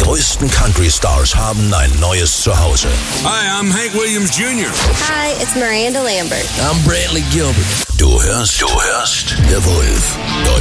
größten Country-Stars haben ein neues Zuhause. Hi, I'm Hank Williams Jr. Hi, it's Miranda Lambert. I'm Brantley Gilbert. Du hörst The Wolf.